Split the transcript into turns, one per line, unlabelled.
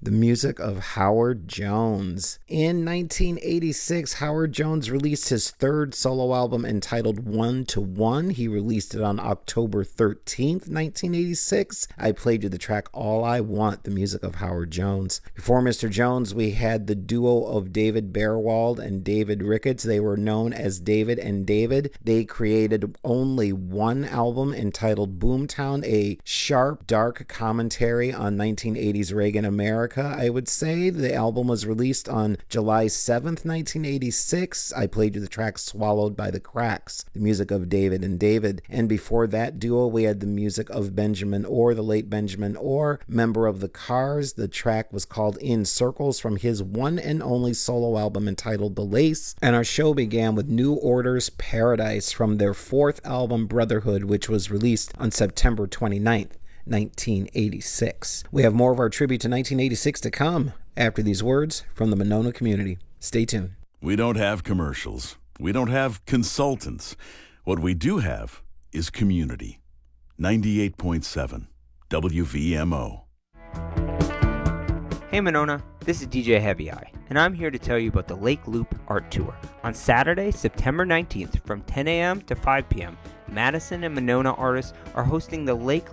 the music of Howard Jones. In 1986, Howard Jones released his third solo album entitled One to One. He released it on October 13th, 1986. I played you the track All I Want, the music of Howard Jones. Before Mr. Jones, we had the duo of David Bearwald and David Ricketts. They were known as David and David. They created only one album entitled Boomtown, a sharp, dark commentary on 1980s Reagan America, I would say. The album was released on July 7th, 1986. I played you the track Swallowed by the Cracks, the music of David and David. And before that duo, we had the music of Benjamin Orr, the late Benjamin Orr, member of the Cars. The track was called In Circles from his one and only solo album entitled The Lace. And our show began with New Order's Paradise from their fourth album Brotherhood, which was released on September 29th. 1986. We have more of our tribute to 1986 to come after these words from the Monona community. Stay tuned.
We don't have commercials. We don't have consultants. What we do have is community. 98.7 WVMO.
Hey Monona, this is DJ Heavy Eye, and I'm here to tell you about the Lake Loop Art Tour. On Saturday, September 19th from 10 a.m. to 5 p.m., Madison and Monona artists are hosting the Lake